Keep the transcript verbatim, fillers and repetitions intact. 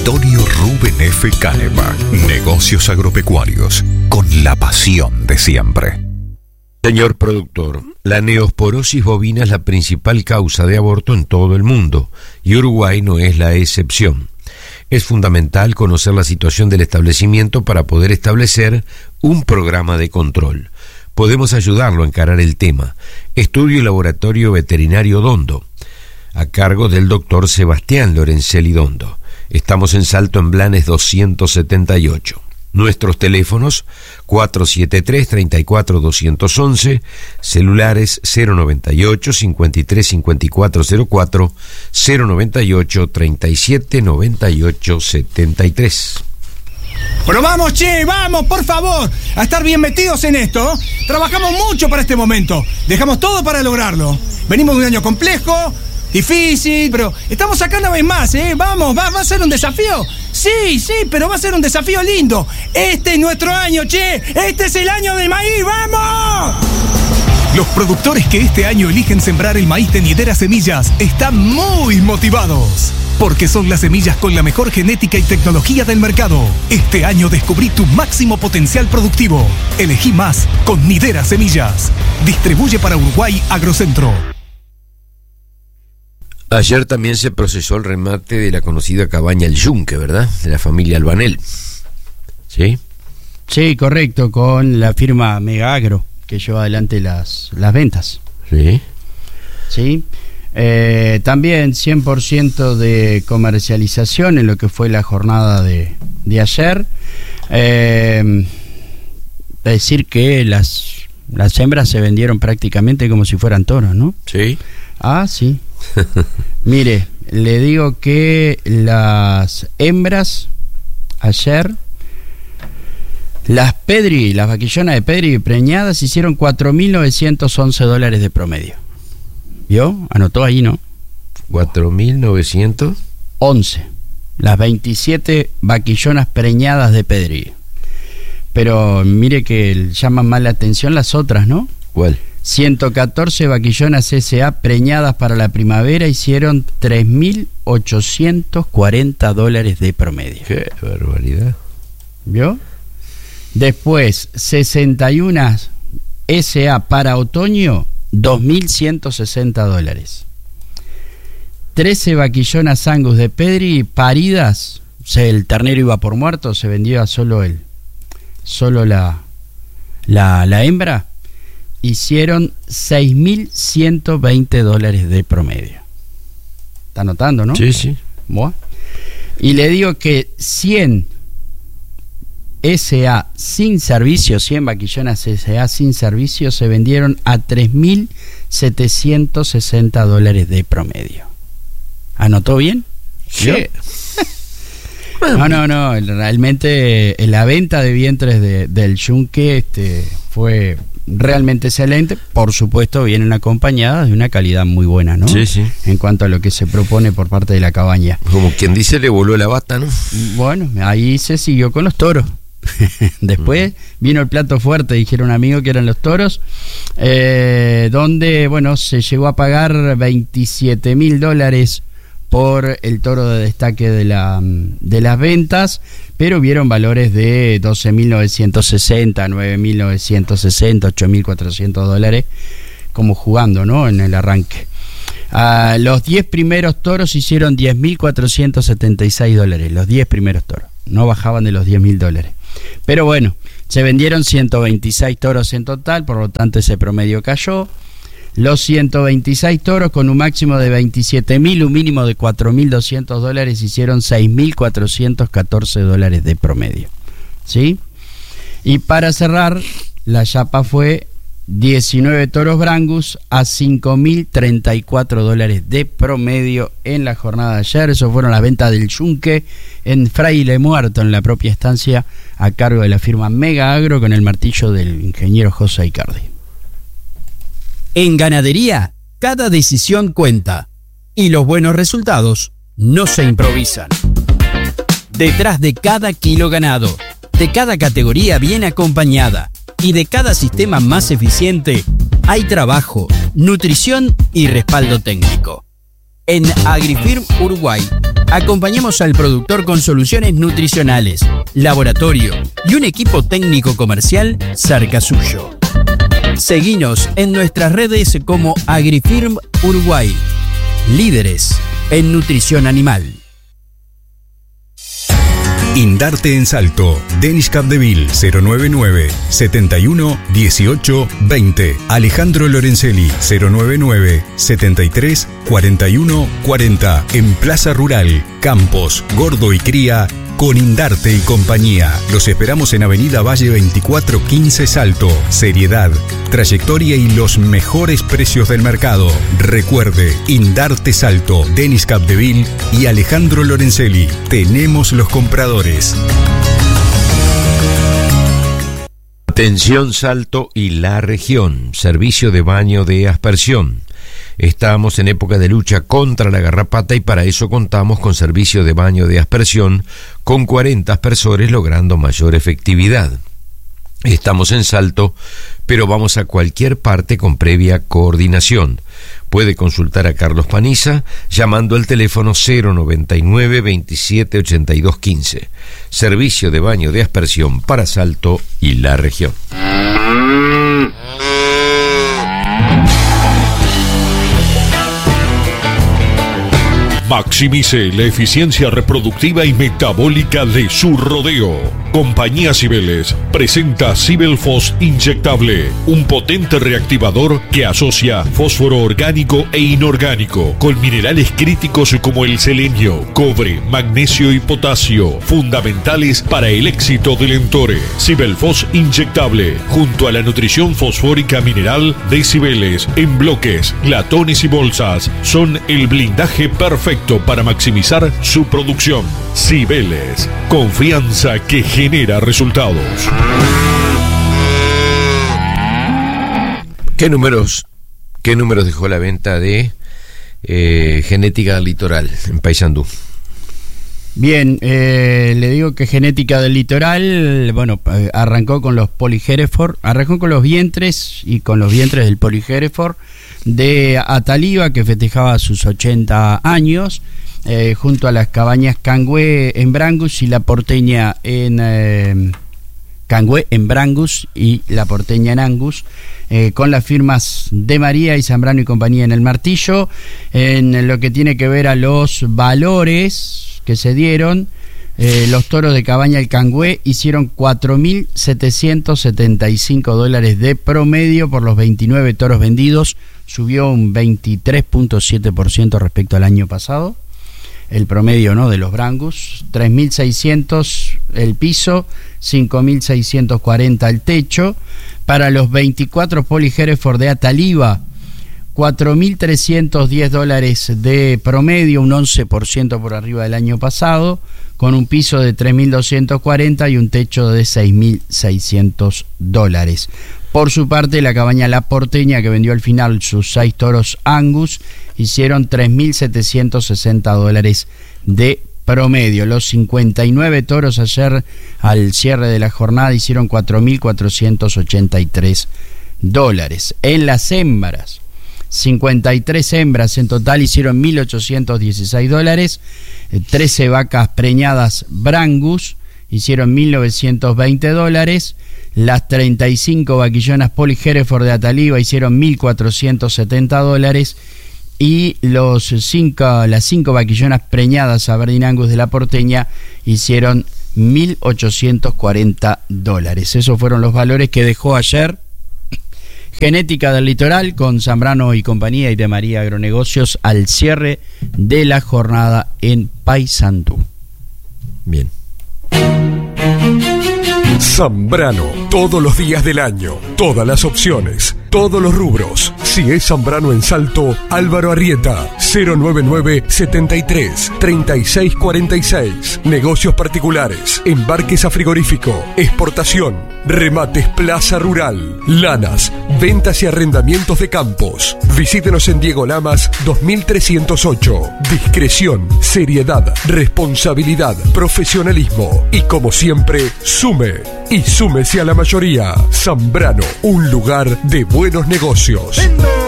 Antonio Rubén F. Kahneman. Negocios agropecuarios, con la pasión de siempre. Señor productor, la neosporosis bovina es la principal causa de aborto en todo el mundo, y Uruguay no es la excepción. Es fundamental conocer la situación del establecimiento para poder establecer un programa de control. Podemos ayudarlo a encarar el tema. Estudio y Laboratorio Veterinario Dondo, a cargo del doctor Sebastián Lorenzelli Dondo. Estamos en Salto en Blanes doscientos setenta y ocho. Nuestros teléfonos cuatro siete tres, tres cuatro, dos uno uno, celulares cero noventa y ocho, cincuenta y tres, cincuenta y cuatro cero cuatro, cero noventa y ocho, treinta y siete, noventa y ocho, setenta y tres. Pero vamos, che, vamos, por favor, a estar bien metidos en esto. Trabajamos mucho para este momento, dejamos todo para lograrlo. Venimos de un año complejo, difícil, pero estamos acá una vez más, ¿eh? Vamos, va, va a ser un desafío. Sí, sí, pero va a ser un desafío lindo. Este es nuestro año, che. Este es el año del maíz, ¡vamos! Los productores que este año eligen sembrar el maíz de Nidera Semillas están muy motivados, porque son las semillas con la mejor genética y tecnología del mercado. Este año descubrí tu máximo potencial productivo. Elegí más con Nidera Semillas. Distribuye para Uruguay Agrocentro. Ayer también se procesó el remate de la conocida cabaña El Yunque, ¿verdad? De la familia Albanel. ¿Sí? Sí, correcto, con la firma Mega Agro, que lleva adelante las, las ventas. Sí. Sí. Eh, también cien por ciento de comercialización en lo que fue la jornada de, de ayer. Eh, decir que las, las hembras se vendieron prácticamente como si fueran toros, ¿no? Sí. Ah, sí. Mire, le digo que las hembras ayer, las Pedri, las vaquillonas de Pedri preñadas hicieron cuatro mil novecientos once dólares de promedio. ¿Vio? Anotó ahí, ¿no? cuatro mil novecientos once. Las veintisiete vaquillonas preñadas de Pedri. Pero mire que llaman más la atención las otras, ¿no? ¿Cuál? ciento catorce vaquillonas S A preñadas para la primavera hicieron tres mil ochocientos cuarenta dólares de promedio. ¡Qué barbaridad! ¿Vio? Después, sesenta y uno S A para otoño, dos mil ciento sesenta dólares. trece vaquillonas Angus de Pedri paridas, o sea, el ternero iba por muerto, se vendió a solo el, solo la, la, la hembra. Hicieron seis mil ciento veinte dólares de promedio. ¿Está notando, no? Sí, sí. Buah. Y le digo que cien S A sin servicio, cien vaquillonas S A sin servicio, se vendieron a tres mil setecientos sesenta dólares de promedio. ¿Anotó bien? Sí. No, no, no. Realmente la venta de vientres de, del Yunque este, fue realmente excelente. Por supuesto, vienen acompañadas de una calidad muy buena, ¿no? Sí, sí. En cuanto a lo que se propone por parte de la cabaña. Como quien dice, le voló la bata, ¿no? Bueno, ahí se siguió con los toros. Después vino el plato fuerte, dijeron un amigo que eran los toros, eh, donde, bueno, se llegó a pagar veintisiete mil dólares por el toro de destaque de, la, de las ventas, pero vieron valores de doce mil novecientos sesenta, nueve mil novecientos sesenta, ocho mil cuatrocientos dólares, como jugando, ¿no? En el arranque. Uh, los diez primeros toros hicieron diez mil cuatrocientos setenta y seis dólares, los diez primeros toros, no bajaban de los diez mil dólares. Pero bueno, se vendieron ciento veintiséis toros en total, por lo tanto ese promedio cayó. Los ciento veintiséis toros con un máximo de veintisiete mil, un mínimo de cuatro mil doscientos dólares, hicieron seis mil cuatrocientos catorce dólares de promedio. ¿Sí? Y para cerrar, la chapa fue diecinueve toros Brangus a cinco mil treinta y cuatro dólares de promedio en la jornada de ayer. Eso fueron las ventas del Yunque en Fraile Muerto, en la propia estancia, a cargo de la firma Mega Agro, con el martillo del ingeniero José Icardi. En ganadería, cada decisión cuenta y los buenos resultados no se improvisan. Detrás de cada kilo ganado, de cada categoría bien acompañada y de cada sistema más eficiente, hay trabajo, nutrición y respaldo técnico. En AgriFirm Uruguay Acompañamos al productor con soluciones nutricionales, laboratorio y un equipo técnico comercial cerca suyo. Seguinos en nuestras redes como AgriFirm Uruguay, líderes en nutrición animal. Indarte en Salto. Denis Capdeville cero noventa y nueve, setenta y uno, dieciocho, veinte. Alejandro Lorenzelli cero noventa y nueve, setenta y tres, cuarenta y uno, cuarenta. En Plaza Rural, Campos, Gordo y Cría, con Indarte y compañía. Los esperamos en Avenida Valle veinticuatro quince Salto. Seriedad, trayectoria y los mejores precios del mercado. Recuerde, Indarte Salto, Denis Capdeville y Alejandro Lorenzelli. Tenemos los compradores. Atención Salto y la región. Servicio de baño de aspersión. Estamos en época de lucha contra la garrapata y para eso contamos con servicio de baño de aspersión con cuarenta aspersores logrando mayor efectividad. Estamos en Salto, pero vamos a cualquier parte con previa coordinación. Puede consultar a Carlos Paniza llamando al teléfono cero noventa y nueve, veintisiete, ochenta y dos, quince. Servicio de baño de aspersión para Salto y la región. Maximice la eficiencia reproductiva y metabólica de su rodeo. Compañía Cibeles presenta Cibelfos inyectable, un potente reactivador que asocia fósforo orgánico e inorgánico con minerales críticos como el selenio, cobre, magnesio y potasio, fundamentales para el éxito del entore. Cibelfos inyectable, junto a la nutrición fosfórica mineral de Cibeles, en bloques, latones y bolsas, son el blindaje perfecto para maximizar su producción. Cibeles, confianza que genera resultados. ¿Qué números, qué números dejó la venta de eh, Genética del Litoral en Paysandú? Bien, eh, le digo que Genética del Litoral, bueno, arrancó con los Polyhereford, arrancó con los vientres y con los vientres del Polyhereford de Ataliva, que festejaba sus ochenta años, eh, junto a las cabañas Cangué en Brangus y La Porteña en eh, Cangué en Brangus y La Porteña en Angus, eh, con las firmas de María y Zambrano y compañía en el Martillo. En lo que tiene que ver a los valores que se dieron, eh, los toros de Cabaña El Cangué hicieron cuatro mil setecientos setenta y cinco dólares de promedio por los veintinueve toros vendidos, subió un veintitrés punto siete por ciento respecto al año pasado. El promedio, ¿no?, de los Brangus, tres mil seiscientos el piso, cinco mil seiscientos cuarenta el techo. Para los veinticuatro Polyhereford de Ataliva, cuatro mil trescientos diez dólares de promedio, un once por ciento por arriba del año pasado, con un piso de tres mil doscientos cuarenta y un techo de seis mil seiscientos dólares. Por su parte, la cabaña La Porteña, que vendió al final sus seis toros Angus, hicieron tres mil setecientos sesenta dólares de promedio. Los cincuenta y nueve toros ayer al cierre de la jornada hicieron cuatro mil cuatrocientos ochenta y tres dólares. En las hembras, cincuenta y tres hembras en total hicieron mil ochocientos dieciséis dólares, trece vacas preñadas Brangus hicieron mil novecientos veinte dólares, las treinta y cinco vaquillonas Polyhereford de Ataliva hicieron mil cuatrocientos setenta dólares y los cinco, las cinco vaquillonas preñadas Aberdeen Angus de La Porteña hicieron mil ochocientos cuarenta dólares. Esos fueron los valores que dejó ayer Genética del Litoral con Zambrano y compañía y de María Agronegocios al cierre de la jornada en Paysandú. Bien. Zambrano, todos los días del año, todas las opciones, todos los rubros. Si es Zambrano en Salto, Álvaro Arrieta, cero noventa y nueve, setenta y tres, treinta y seis cuarenta y seis. Negocios particulares, embarques a frigorífico, exportación, remates Plaza Rural, lanas, ventas y arrendamientos de campos. Visítenos en Diego Lamas dos mil trescientos ocho. Discreción, seriedad, responsabilidad, profesionalismo y, como siempre, sume y súmese a la mayoría. Zambrano, un lugar de buenos negocios.